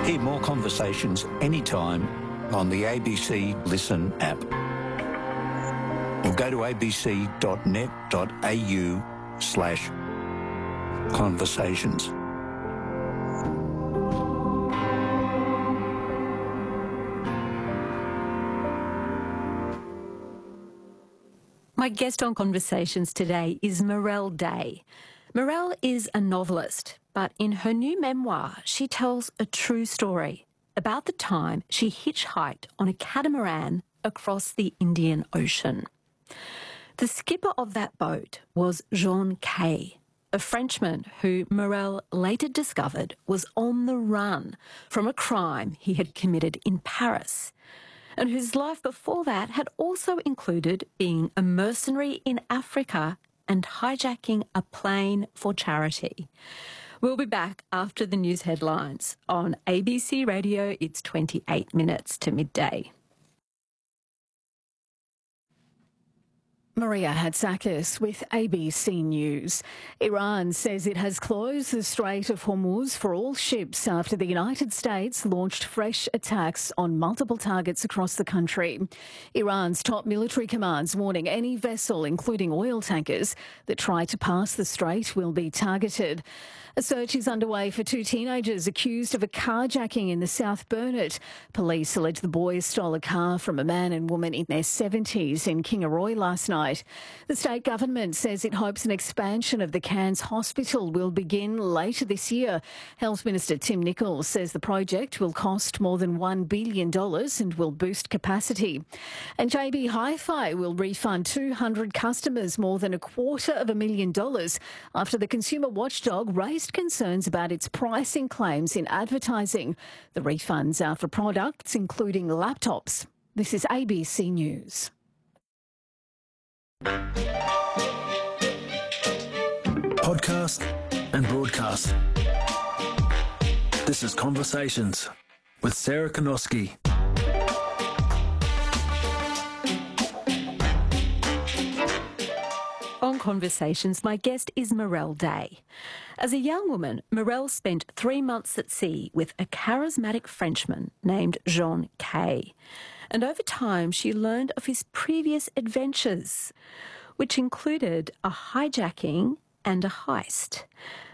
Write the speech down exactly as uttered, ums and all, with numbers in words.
Hear more conversations anytime on the A B C Listen app. Or go to abc.net.au slash conversations. My guest on Conversations today is Mirelle Day. Mirelle is a novelist, but in her new memoir, she tells a true story about the time she hitchhiked on a catamaran across the Indian Ocean. The skipper of that boat was Jean Kay, a Frenchman who Mirelle later discovered was on the run from a crime he had committed in Paris, and whose life before that had also included being a mercenary in Africa and hijacking a plane for charity. We'll be back after the news headlines on A B C Radio. It's twenty-eight minutes to midday. Maria Hatzakis with A B C News. Iran says it has closed the Strait of Hormuz for all ships after the United States launched fresh attacks on multiple targets across the country. Iran's top military command's warning any vessel, including oil tankers, that try to pass the strait will be targeted. A search is underway for two teenagers accused of a carjacking in the South Burnett. Police allege the boys stole a car from a man and woman in their seventies in Kingaroy last night. The state government says it hopes an expansion of the Cairns Hospital will begin later this year. Health Minister Tim Nicholls says the project will cost more than one billion dollars and will boost capacity. And J B Hi-Fi will refund two hundred customers more than a quarter of a million dollars after the consumer watchdog raised concerns about its pricing claims in advertising. The refunds are for products including laptops. This is A B C News. Podcast and broadcast. This is Conversations with Sarah Konoski. On Conversations, my guest is Mirelle Day. As a young woman, Mirelle spent three months at sea with a charismatic Frenchman named Jean Kay. And over time, she learned of his previous adventures, which included a hijacking and a heist.